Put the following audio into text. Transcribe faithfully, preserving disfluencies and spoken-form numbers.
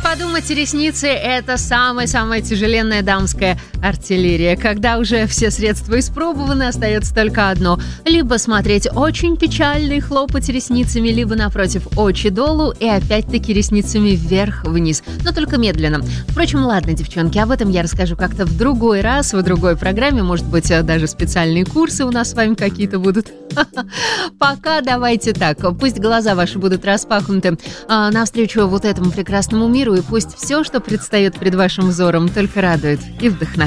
подумать, ресницы – это самая-самая тяжеленная дамская артиллерия. Когда уже все средства испробованы, остается только одно. Либо смотреть очень печально и хлопать ресницами, либо, напротив, очи долу и опять-таки ресницами вверх-вниз. Но только медленно. Впрочем, ладно, девчонки, об этом я расскажу как-то в другой раз, в другой программе. Может быть, даже специальные курсы у нас с вами какие-то будут. Пока давайте так. Пусть глаза ваши будут распахнуты а, навстречу вот этому прекрасному миру, и пусть все, что предстает пред вашим взором, только радует и вдохновляет.